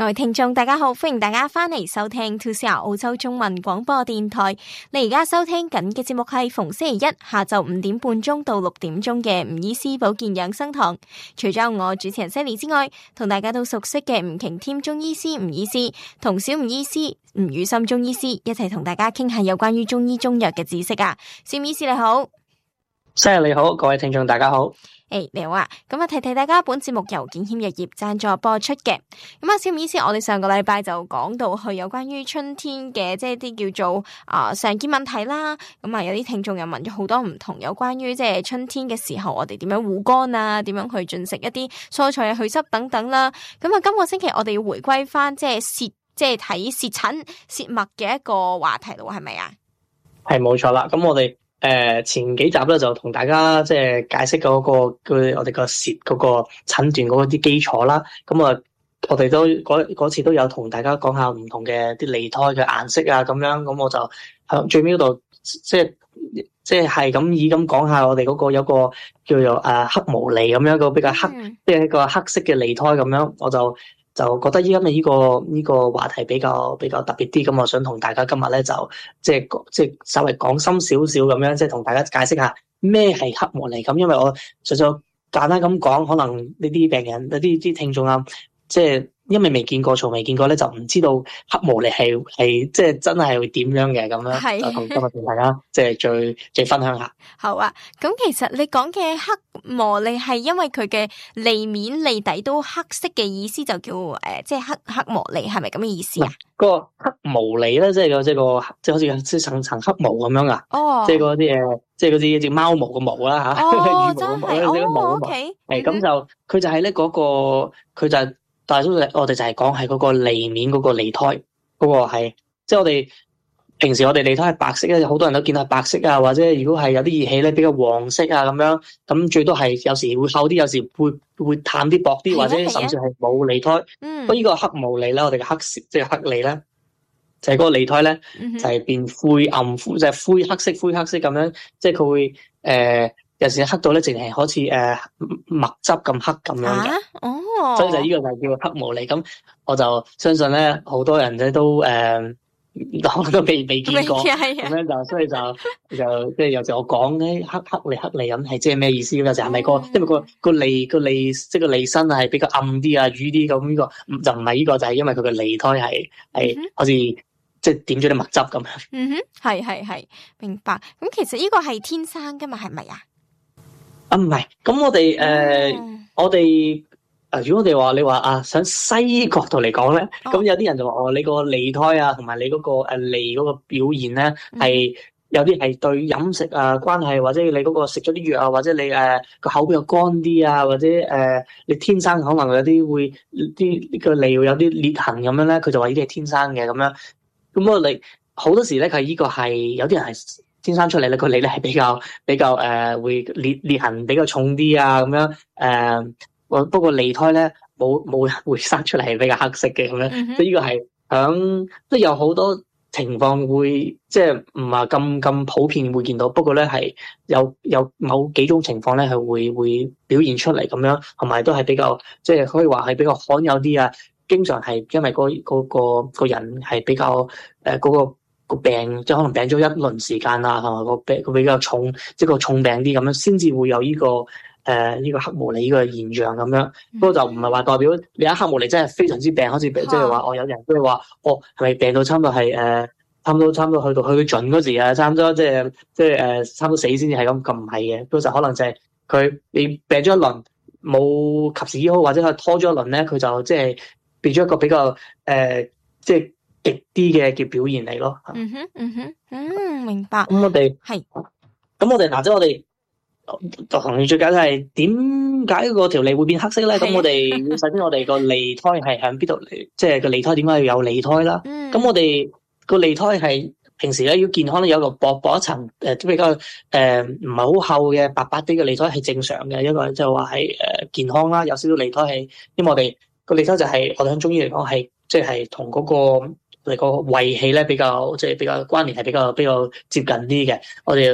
各位聽眾大家好，歡迎大家翻嚟收聽 2CR 澳洲中文廣播電台。你而家收聽緊嘅節目係逢星期一下晝5點半鐘到6點鐘嘅吳醫師保健養生堂。除咗我主持人 Sally 之外，同大家都熟悉嘅吳瓊添中醫師吳醫師同小吳醫師吳宇森中醫師一齊同大家傾下有關於中醫中藥嘅知識啊。小吳醫師你好。 Sally 你好，各位聽眾大家好。 你好啊，咁提提大家，本節目由健謙藥業贊助播出嘅。咁小吳醫師，我哋上個禮拜就講到去有關於春天嘅，即係啲叫做常見問題啦。咁有啲聽眾又問咗好多唔同有關於即係春天嘅時候，我哋點樣護肝啊，點樣去進食一啲蔬菜去濕等等啦。咁今個星期我哋要回歸翻即係睇舌診舌脈嘅一個話題咯，係咪啊？ 係冇錯啦。咁我哋前幾集咧就同大家即係解釋嗰個我哋個舌嗰個診斷嗰啲基礎啦。咁我哋都嗰次都有同大家講下唔同嘅啲脷苔嘅顏色啊，咁樣。咁我就喺最尾嗰度即係咁以咁講下我哋嗰個有個叫做黑毛脷咁樣，個比較黑，即係一個黑色嘅脷苔咁樣。我就覺得依家嘅呢個話題比較特別啲，咁我想同大家今日咧就即係稍微講深少少咁樣，即係同大家解釋下咩係黑毛脷咁。因為我實在簡單咁講，可能呢啲病人、呢啲聽眾啊，即係因為未見過、從未見過咧，就唔知道黑毛脷係即係真係會點樣嘅咁樣，就同今日同大家即係再分享下。 好啊，咁其實你講嘅黑毛脷係因為佢嘅脷面、脷底都黑色嘅意思，就叫即係黑毛脷，係咪咁嘅意思啊？ 個黑毛脷咧，即係好似層黑毛咁樣啊！哦，即係嗰啲即係嗰啲隻貓毛嘅毛啦嚇，羽毛嘅毛咧，啲毛嘅毛。係咁就佢就係咧嗰個，佢就係大多數我哋就係講係嗰個脷面嗰個脷苔嗰個係，即係我哋平時我哋脷苔係白色咧，好多人都見到係白色啊，或者如果係有啲熱氣咧比較黃色啊咁樣，咁最多係有時會厚啲，有時會淡啲薄啲，或者甚至係冇脷苔。不過呢個黑毛脷咧，我哋嘅黑色即係黑脷咧，就係嗰個脷苔咧就係變灰暗灰，就係灰黑色咁樣，即係佢會有時黑到咧，淨係好似墨汁咁黑咁樣嘅。哦，所以就呢個就叫黑毛脷。咁我就相信咧，好多人咧都都未見過，咁樣就所以就即係有時我講咧黑脷咁係即係咩意思？有時係咪因為個脷即係個脷身係比較暗啲啊、瘀啲咁，呢個就唔係呢個，就係因為佢個脷苔係好似即係點咗啲墨汁咁樣。 係明白。咁其實呢個係天生噶嘛，係咪啊？ 唔係。咁我哋如果你話想西醫角度嚟講咧，咁有啲人就話你個脷苔啊，同埋你嗰個脷嗰個表現咧，係有啲係對飲食啊關係，或者你嗰個食咗啲藥啊，或者你個口比較乾啲啊，或者你天生可能有啲會啲個脷會有啲裂痕咁樣咧，佢就話呢啲係天生嘅咁樣。咁我哋好多時咧，佢呢個係有啲人係天生出嚟咧，個脷咧係比較會裂痕比較重啲啊咁樣。不過脷苔咧冇人會生出嚟係比較黑色嘅咁樣，所以呢個係響即係有好多情況會即係唔係咁普遍會見到，不過咧係有某幾種情況咧係會表現出嚟咁樣，同埋都係比較即係可以話係比較罕有啲啊。經常係因為個人係比較嗰個病，即係可能病咗一輪時間啊，同埋個病佢比較重，即係個重病啲咁樣，先至會有呢個黑毛脷呢個現象咁樣。不過就唔係話代表你黑毛脷真係非常之病，好似即係話有人都係話係咪病到差唔多係差唔多去到盡嗰時啊，差唔多即係差唔多死先至係咁唔係嘅。不過就可能就係佢你病咗一輪冇及時醫好，或者係拖咗一輪咧，佢就即係變咗一個比較即係極啲嘅叫表現嚟咯。 明白。 咁我哋係，咁我哋嗱，即係我哋同你最緊係點解個條脷會變黑色咧？咁我哋首先我哋個脷苔係喺邊度嚟？即係個脷苔點解要有脷苔啦？咁我哋個脷苔係平時咧要健康咧有一個薄一層都比較唔係好厚嘅白啲嘅脷苔係正常嘅，一個就話係健康啦，有少少脷苔係，因為我哋個脷苔就係我哋喺中醫嚟講係即係同嗰個胃氣咧比較即係比較關聯係比較接近啲嘅。我哋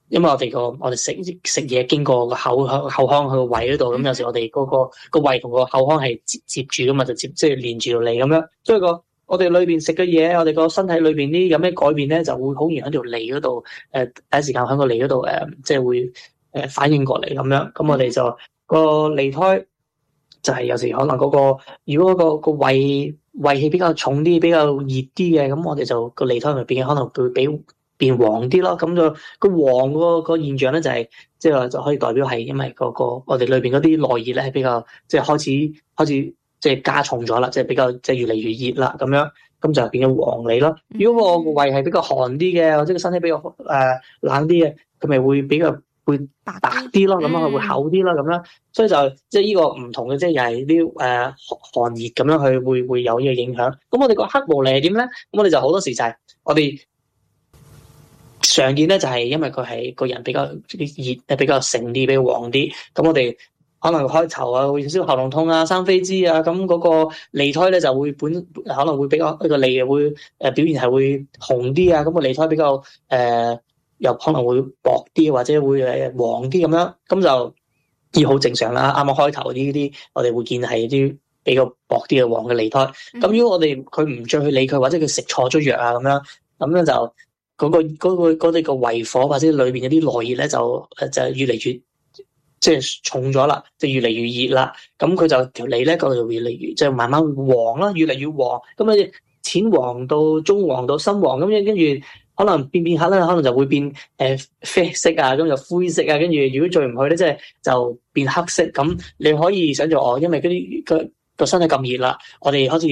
因為我哋食嘢經過個口腔去個胃嗰度，咁有時我哋個胃同個口腔係接住噶嘛，就即係連住到脷咁樣，所以我哋裏邊食嘅嘢，我哋個身體裏邊啲有咩改變咧，就會好容易喺條脷嗰度，第一時間喺個脷嗰度，即係會反應過嚟咁樣。咁我哋就個脷胎就係有時可能如果個胃氣比較重啲、比較熱啲嘅，咁我哋就個脷胎咪可能會變黃啲咯。咁就個黃個現象咧，就係即係話就可以代表係因為我哋裏邊嗰啲內熱咧係比較即係開始即係加重咗啦，即係比較即係越嚟越熱啦咁樣，咁就變咗黃脷咯。如果個胃係比較寒啲嘅，或者個身體比較冷啲嘅，佢咪會比較會白啲咯，咁樣佢會厚啲咯，咁樣。所以就即係呢個唔同嘅，即係又係啲寒熱咁樣去會有呢個影響。咁我哋個黑毛脷係點咧？咁我哋就好多時就係我哋常見咧，就係因為佢係個人比較熱，比較盛啲，比較黃啲。咁我哋可能開頭啊會有少少喉嚨痛啊、生痱滋啊，咁嗰個脷胎咧就會可能會比較個脷會表現係會紅啲啊，咁個脷胎比較又可能會薄啲或者會黃啲咁樣，咁就要好正常啦。啱啱開頭呢啲我哋會見係啲比較薄啲嘅黃嘅脷胎。咁如果佢唔再去理佢，或者佢食錯咗藥啊咁樣就嗰啲個胃火或者裏邊嗰啲內熱咧就越嚟越即係重咗啦，就越嚟越熱啦。咁佢就條脷咧，嗰度越嚟越即係慢慢會黃啦，越嚟越黃。咁啊淺黃到中黃到深黃咁樣，跟住可能變下咧，可能就會變啡色啊，咁就灰色啊。跟住如果再唔去咧，即係就變黑色。咁你可以想象因為嗰啲個身體咁熱啦，我哋好似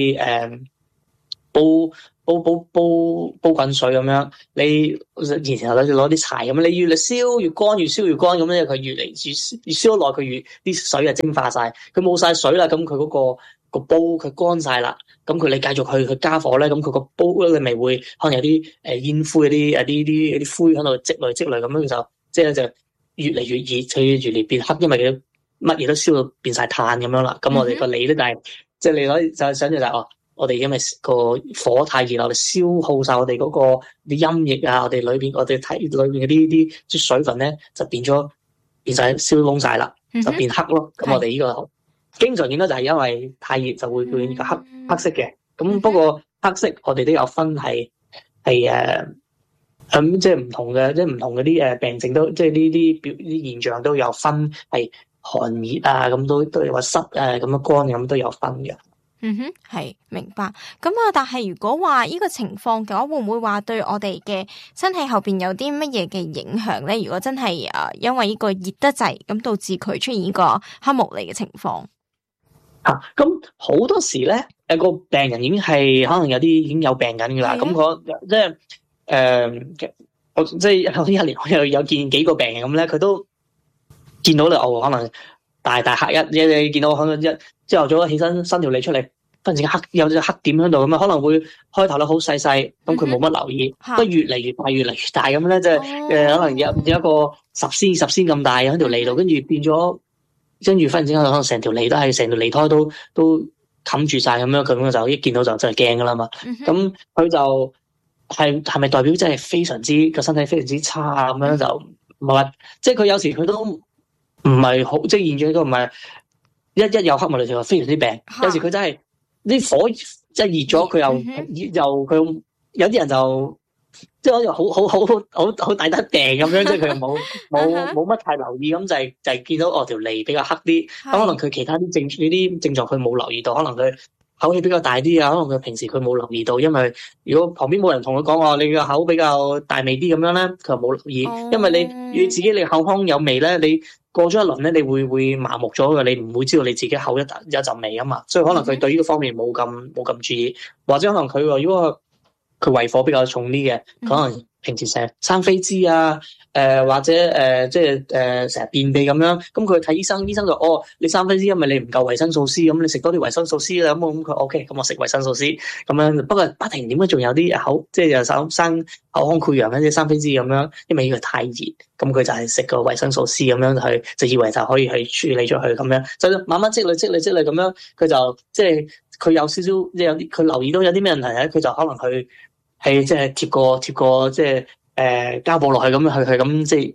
煲滾水咁樣，你然後攞啲柴咁，你越嚟燒越乾，越燒越乾咁咧，佢越嚟越燒得耐，佢越啲水啊蒸化晒，佢冇晒水啦，咁佢嗰個煲佢乾晒啦，咁你繼續去加火咧，咁佢個煲咧你咪會可能有啲煙灰啲灰喺度積累咁樣，就即係就越嚟越熱，佢越嚟變黑，因為佢乜嘢都燒到變晒炭咁樣啦。咁我哋個脷咧就係即係你可以就想象就係我哋因為個火太熱啦，我哋消耗晒我哋嗰個啲陰液啊，我哋裏邊嗰啲水分咧就變晒燒燶晒啦，就變黑咯。咁我哋呢個經常見到就係因為太熱就會變個黑色嘅。咁不過黑色我哋都有分係即係唔同嘅，即係唔同嗰啲病症都即係呢啲現象都有分係寒熱啊，咁都有話濕咁樣乾咁都有分嘅。 係明白。咁但係如果話呢個情況嘅話，會唔會話對我哋嘅身體後邊有啲乜嘢嘅影響咧？如果真係因為呢個熱得滯，咁導致佢出現呢個黑毛脷嘅情況咁好多時咧，個病人已經係可能有啲已經有病緊噶啦。咁即係我即係一年我又有見幾個病人咁咧，佢都見到可能大黑你見到可能朝頭早起身伸條脷出嚟，忽然之間有隻黑點喺度咁啊，可能會開頭咧好細細，咁佢冇乜留意，都越嚟越大越嚟越大咁咧，即係可能有一個10cm 20cm咁大喺條脷度，跟住變咗，跟住忽然之間可能成條脷都係成條脷胎都冚住晒咁樣，咁就一見到就真係驚噶啦嘛。咁佢就係咪代表真係非常之個身體非常之差啊？咁樣就唔係話，即係佢有時佢都唔係好，即係現象都唔係一有黑毛脷就非常之病。有時佢真係啲火即係熱咗，佢佢有啲人就即係好似好抵得病咁樣，即係佢又冇乜太留意，咁就係見到條脷比較黑啲，咁可能佢其他啲症狀佢冇留意到，可能佢口氣比較大啲啊，可能佢平時佢冇留意到，因為如果旁邊冇人同佢講話你個口比較大味啲咁樣咧，佢又冇留意，因為你自己你口腔有味咧，你過咗一輪咧，你會麻木咗嘅，你唔會知道你自己口有一陣味啊嘛，所以可能佢對呢個方面冇咁注意，或者可能佢如果佢胃火比較重啲嘅，可能平時成日生痱滋啊，或者即係成日便秘咁樣，咁佢睇醫生就你生痱滋，因為你唔夠維生素 C， 咁你食多啲維生素 C 啦，咁佢 OK，咁我食維生素 C 咁樣。不過不停點解仲有啲即係又生口腔潰瘍咧，即係生痱滋咁樣，因為呢個太熱，咁佢就係食個維生素 C 咁樣就以為就可以去處理咗佢咁樣，就慢慢積累咁樣，佢就即係佢有少少即係有啲佢留意到有啲咩問題咧，佢就可能係即係貼個即係膠布落去咁去咁即係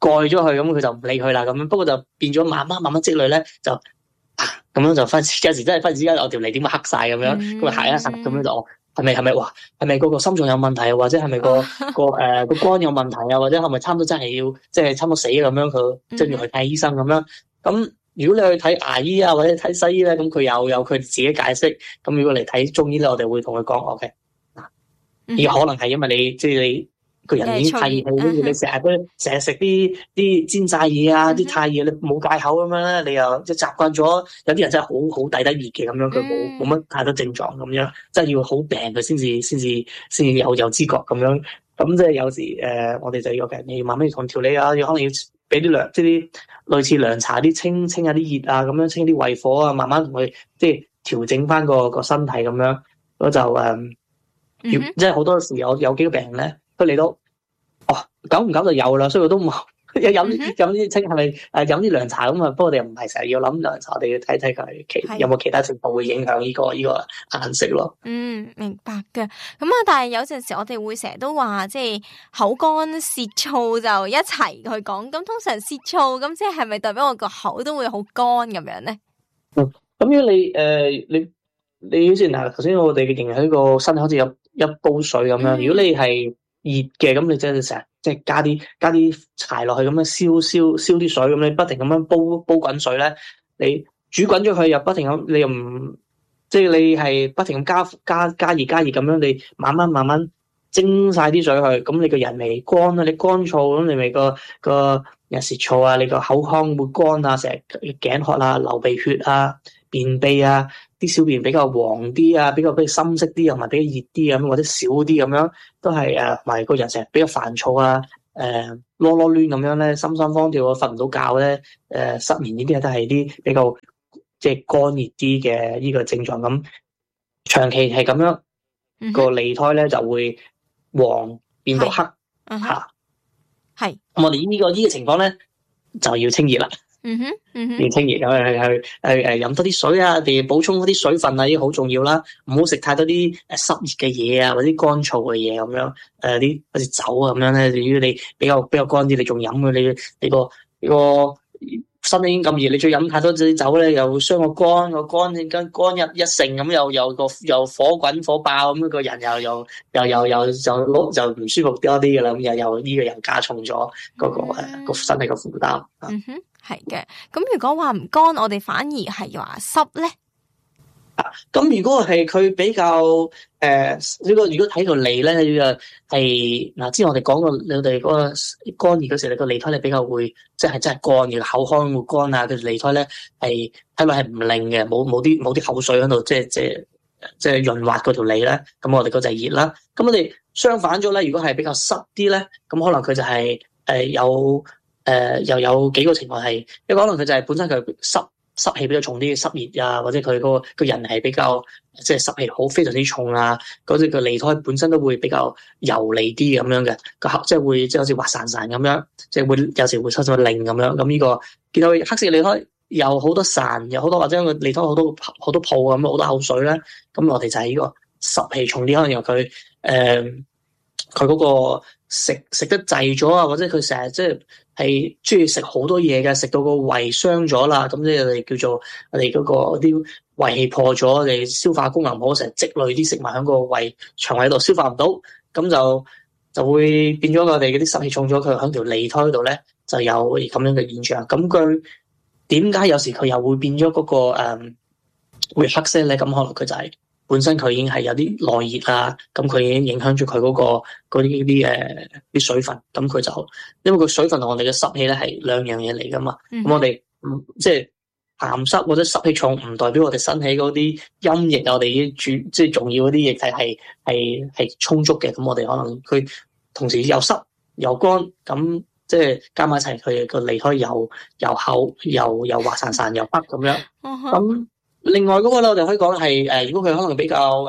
蓋咗佢，咁佢就唔理佢啦咁樣。不過就變咗慢慢積累咧，就咁樣就忽有時真係忽然之間我條脷點會黑晒咁樣，咁啊嚇一嚇咁樣就係咪哇？係咪嗰個心臟有問題啊？或者係咪個肝有問題啊？或者係咪差唔多真係要即係差唔多死咁樣？佢即係要去睇醫生咁樣。咁如果你去睇牙醫啊，或者睇西醫咧，咁佢有佢自己解釋。咁如果嚟睇中醫咧，我哋會同佢講 OK。而可能係因為你即係你個人已經太熱氣，跟住你成日食啲煎炸嘢啊，啲太熱，你冇戒口咁樣咧，你又即係習慣咗。有啲人真係好抵得熱嘅咁樣，佢冇乜太多症狀咁樣，真係要好病佢先至有知覺咁樣。咁即係有時我哋就要嘅，你要慢慢同調理啊，可能要俾啲涼，即係啲類似涼茶啲清下啲熱啊，咁樣清啲胃火啊，慢慢同佢即係調整翻個身體咁樣。我就即係好多時有幾個病人咧，佢嚟到久唔久就有啦，所以我都冇飲啲清係咪飲啲涼茶咁啊？不過我哋又唔係成日要諗涼茶，我哋要睇佢有冇其他情況會影響呢個顏色咯。 明白嘅。咁啊，但係有陣時我哋會成日都話，即係口乾舌燥就一齊去講。咁通常舌燥咁，即係咪代表我個口都會好乾咁樣咧？ 咁如果你好似嗱頭先我哋嘅形容喺個身體好似有一煲水咁樣，如果你係熱嘅，咁你真係成日即係加啲柴落去咁樣燒啲水，咁你不停咁樣煲滾水咧，你煮滾咗佢又不停咁，你又唔即係你係不停咁加熱咁樣，你慢慢蒸晒啲水去，咁你個人咪乾啦，你乾燥咁你咪個有時燥啊，你個口腔會乾啊，成日頸渴啊，流鼻血啊，便秘啊。啲小便比較黃啲啊，比較深色啲，同埋比較熱啲咁，或者少啲咁樣，都係埋個人成日比較煩躁啊，囉攣咁樣咧，心慌跳啊，瞓唔到覺咧，失眠呢啲都係啲比較即係乾熱啲嘅呢個症狀咁，長期係咁樣，個脷苔咧就會黃變到黑嚇，係咁我哋呢個情況咧就要清熱啦。要清熱咁去飲多啲水啊，哋補充嗰啲水分啊，呢啲好重要啦。唔好食太多啲濕熱嘅嘢啊，或者乾燥嘅嘢咁樣。啲好似酒啊咁樣咧，如果你比較乾啲，你仲飲嘅，你個身體已經咁熱，你再飲太多啲酒咧，又傷個肝一盛咁，又火滾火爆咁，個人又唔舒服多啲噶啦，咁又呢個又加重咗嗰個身體嘅負擔。 係嘅，咁如果話唔乾，我哋反而係話濕咧。 咁如果係佢比較如果睇個脷咧，係嗱，之前我哋講過，你哋嗰個乾熱嗰時，你個脷苔你比較會即係真係乾嘅，口腔會乾啊，佢脷苔咧係睇落係唔靈嘅，冇啲口水喺度，即係潤滑嗰條脷咧。咁我哋嗰就係熱啦。咁我哋相反咗咧，如果係比較濕啲咧，咁可能佢就係又有幾個情況係，一個可能佢就係本身佢濕氣比較重啲，濕熱啊，或者佢個人係比較即係濕氣非常之重啊，嗰隻個脷苔本身都會比較油膩啲咁樣嘅，個口即係會即係好似滑潺潺咁樣，即係會有時會出咗令咁樣。咁呢個見到黑色脷苔有好多潺，有好多或者個脷苔好多泡咁，好多口水咧。咁我哋就係呢個濕氣重啲，可能由佢佢嗰個食得滯咗啊，或者佢成日即係中意食好多嘢嘅，食到個胃傷咗啦，咁即係我哋叫做我哋嗰個啲胃氣破咗，我哋消化功能唔好，成日積累啲食物喺個胃腸胃度消化唔到，咁就會變咗我哋嗰啲濕氣重咗，佢喺條脷苔度咧就有咁樣嘅現象。咁佢點解有時佢又會變咗嗰個會黑色咧？咁可能佢就係本身佢已經係有啲內熱啊，咁佢已經影響咗佢嗰啲水分，咁佢就因為個水分同我哋嘅濕氣咧係兩樣嘢嚟噶嘛，咁我哋即係鹹濕或者濕氣重，唔代表我哋身體嗰啲陰液，我哋啲即係重要嗰啲液體係充足嘅，咁我哋可能佢同時又濕又乾，咁即係加埋一齊，佢個脷苔又厚又滑潺潺又黑咁樣，咁。另外嗰個咧，我哋可以講係如果佢可能比較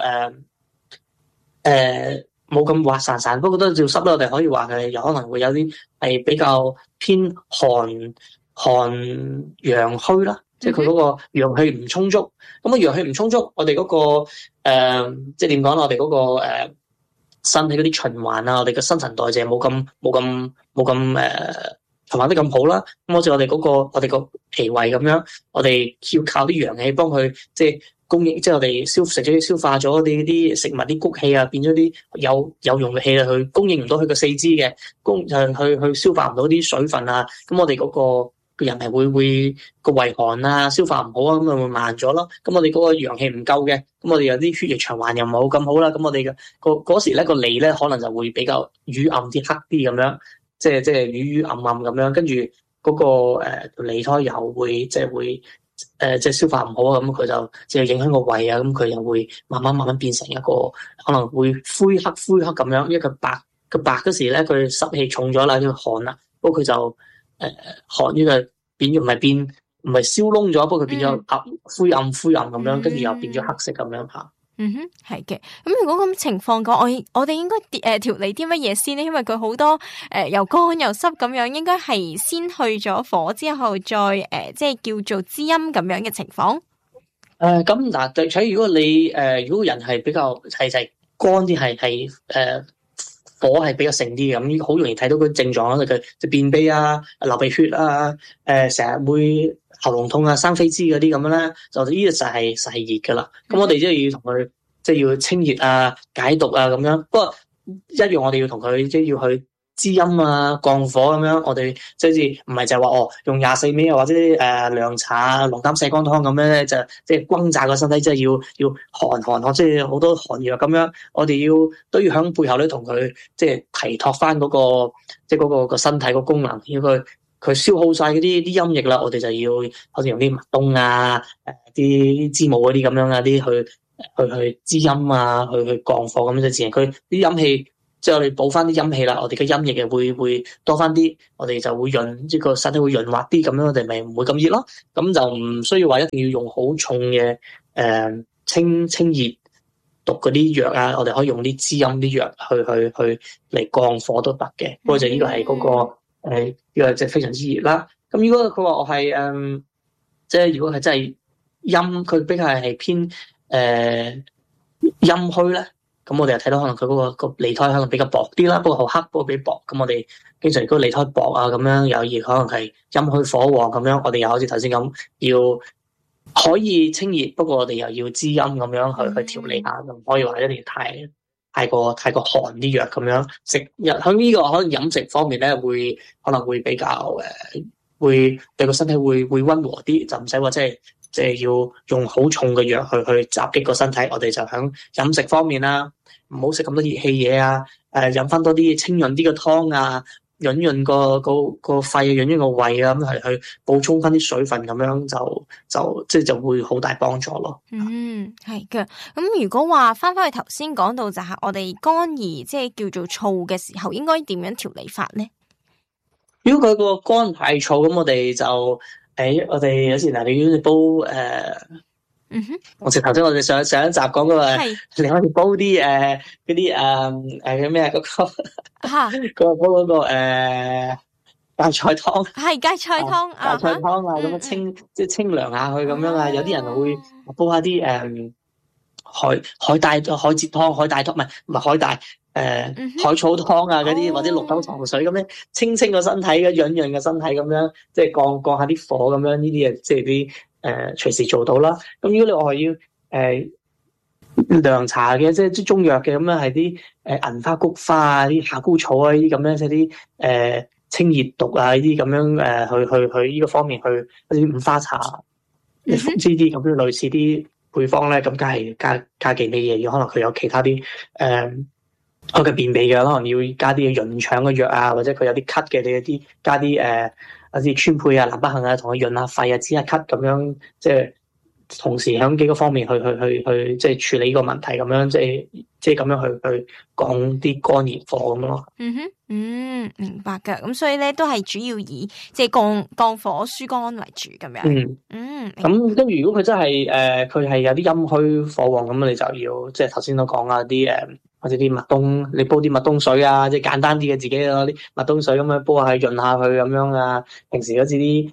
冇咁滑潺潺，不過都照濕咧，我哋可以話佢有可能會有啲係比較偏寒陽虛啦，即係佢嗰個陽氣唔充足。咁啊陽氣唔充足，我哋嗰個即係點講咧？我哋嗰個身體嗰啲循環啊，我哋嘅新陳代謝冇咁循環得咁好啦。咁好似我哋個脾胃咁樣，我哋要靠啲陽氣幫佢即係供應，即係我哋消化咗啲食物啲谷氣啊，變咗啲有用嘅氣啊，去供應唔到佢個四肢嘅，去消化唔到啲水分啊。咁我哋嗰個人係會個胃寒啊，消化唔好啊，咁咪會慢咗咯。咁我哋嗰個陽氣唔夠嘅，咁我哋有啲血液循環又唔好咁好啦。咁我哋嘅嗰時咧個脷咧可能就會比較瘀暗啲、黑啲咁樣，即係瘀暗暗咁樣。跟住嗰個脷胎又會即係消化唔好啊，咁佢就即係影響個胃啊，咁佢又會慢慢變成一個可能會灰黑咁樣，一個白嗰時咧佢濕氣重咗啦，叫寒啦，不過佢就寒呢個變咗唔係燒窿咗，不過佢變咗灰暗咁樣，跟住又變咗黑色咁樣吓。 嗯哼，係嘅。咁如果咁情況嘅，我哋應該調理啲乜嘢先咧？因為佢好多又乾又濕咁樣，應該係先去咗火之後再即係叫做滋陰咁樣嘅情況。 咁嗱，對，除如果你如果人係比較係乾啲，係火係比較盛啲嘅，咁好容易睇到佢症狀啦，佢就便秘啊、流鼻血啊、成日會喉嚨痛啊、生痱滋嗰啲咁樣咧，就呢個就係熱噶啦。咁我哋即係要同佢即係要清熱啊、解毒啊咁樣。不過一樣我哋要同佢即係要去滋陰啊、降火咁樣。我哋即係唔係就係話用24味啊，或者涼茶啊、龍膽瀉肝湯咁樣咧，就即係轟炸個身體，即係要寒，即係好多寒藥咁樣。我哋都要喺背後咧同佢即係提托翻嗰個即係嗰個身體個功能，要佢消耗晒嗰啲陰液啦，我哋就要好似用啲麥冬啊、啲知母嗰啲咁樣啊，啲去滋陰啊，去降火咁就自然佢啲陰氣，即係我哋補翻啲陰氣啦，我哋嘅陰液嘅會多翻啲，我哋就會潤，即係個身體會潤滑啲，咁樣我哋咪唔會咁熱咯。咁就唔需要話一定要用好重嘅清熱毒嗰啲藥啊，我哋可以用啲滋陰啲藥去嚟降火都得嘅。不過就呢個係嗰個。呢個就非常之熱啦。咁如果佢話我係即係如果係真係陰，佢比較係偏陰虛咧，咁我哋又睇到可能佢嗰個脷胎可能比較薄啲啦，不過好黑，不過比薄。咁我哋經常如果脷胎薄啊咁樣，有熱可能係陰虛火旺咁樣，我哋又好似頭先咁，要可以清熱，不過我哋又要滋陰咁樣去調理下，就唔可以話一定太過寒啲藥咁樣食，喺呢個可能飲食方面咧，可能會比較會對個身體會溫和啲，就唔使話即係要用好重嘅藥去襲擊個身體。我哋就喺飲食方面啦，唔好食咁多熱氣嘢啊，飲翻多啲清潤啲嘅湯啊，潤個肺，潤潤個胃啊，咁係去補充翻啲水分，咁樣就會好大幫助咯。 係嘅。咁如果話翻去頭先講到就係我哋肝兒即係叫做燥嘅時候，應該點樣調理法咧？ 如果佢個肝太燥，咁我哋就我哋有時嗱，你要煲我頭先我哋上一集講嗰個，你可以煲啲嗰啲叫咩嗰個嗰煲嗰個芥菜湯， 係芥菜湯芥菜湯啊，咁樣即係清涼下去咁樣啊。有啲人會煲下啲海帶湯、海帶湯唔係海帶海草湯啊嗰啲，或者綠豆糖水咁樣清個身體嘅，潤個身體咁樣，即係降下啲火咁樣，呢啲即係啲隨時做到啦。咁如果你話要涼茶嘅，即係中藥嘅咁樣，係啲銀花、菊花啊、啲夏枯草啊呢啲咁樣，即係啲清熱毒啊呢啲咁樣去呢個方面去好似五花茶、呢啲咁樣類似啲配方咧，咁梗係加幾味嘢，可能佢有其他啲佢嘅便秘嘅，可能要加啲潤腸嘅藥啊，或者佢有啲咳嘅，你有啲加啲川貝啊、南北杏啊，同佢潤下肺啊、止下咳咁樣，即係同時響幾個方面去即係處理呢個問題咁樣，即係咁樣去降啲肝熱火咁咯。 明白噶。咁所以咧都係主要以即係降火疏肝為主咁樣。 咁跟住如果佢真係佢係有啲陰虛火旺咁，你就要即係頭先都講啊啲或者啲麥冬，你煲啲麥冬水啊，即係簡單啲嘅，自己攞啲麥冬水咁樣煲下潤下佢咁樣啊。平時好似啲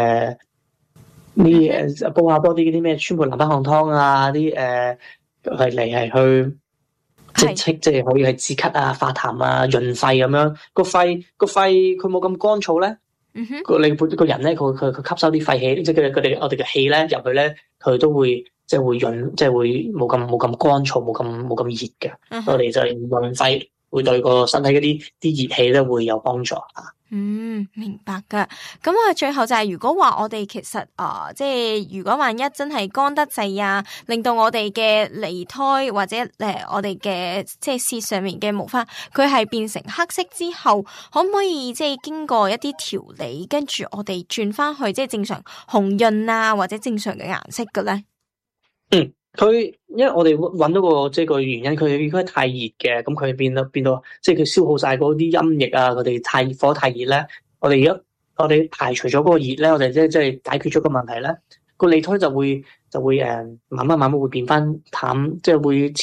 煲下多啲嗰啲咩川貝南北杏湯啊，啲係去即係可以係止咳啊、化痰啊、潤肺咁樣。個肺佢冇咁乾燥咧， 你個人咧，佢吸收啲廢氣，即係我哋嘅氣咧入去咧，佢都會即係會潤，即係會冇咁乾燥，冇咁熱嘅。我哋就潤肺，會對個身體嗰啲熱氣咧會有幫助啊。 明白噶。咁最後就係如果話我哋其實即係如果萬一真係乾得滯啊，令到我哋嘅脷苔或者我哋嘅即係舌上面嘅毛髮，佢係變成黑色之後，可唔可以即係經過一啲調理，跟住我哋轉翻去即係正常紅潤啊或者正常嘅顏色嘅咧？ 因為我哋揾到個即係個原因，佢如果係太熱嘅，咁佢變到即係佢消耗晒嗰啲陰液啊，佢哋太火太熱咧，我哋排除咗嗰個熱咧，我哋即係解決咗個問題咧，個脷苔就會慢慢會變翻淡，即係會